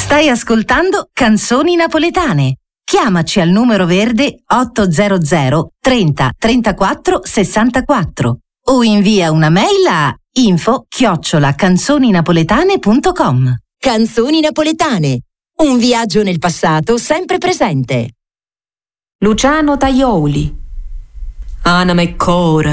Stai ascoltando Canzoni Napoletane. Chiamaci al numero verde 800 30 34 64 o invia una mail a info@canzoninapoletane.com. Canzoni Napoletane, un viaggio nel passato sempre presente. Luciano Tajoli, Anima e Cora.